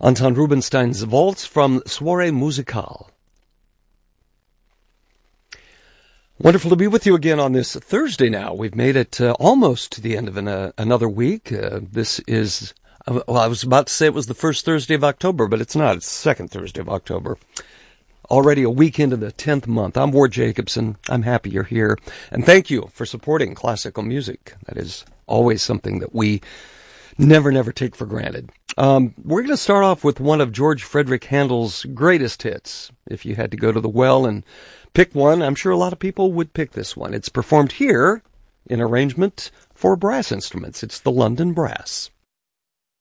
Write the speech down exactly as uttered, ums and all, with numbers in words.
Anton Rubinstein's Waltz from Soirée Musicale. Wonderful to be with you again on this Thursday now. We've made it uh, almost to the end of an, uh, another week. Uh, this is, uh, well, I was about to say it was the first Thursday of October, but it's not. It's the second Thursday of October. Already a week into the tenth month. I'm Ward Jacobson. I'm happy you're here. And thank you for supporting classical music. That is always something that we never, never take for granted. Um, we're going to start off with one of George Frederick Handel's greatest hits. If you had to go to the well and pick one, I'm sure a lot of people would pick this one. It's performed here in arrangement for brass instruments. It's the London Brass.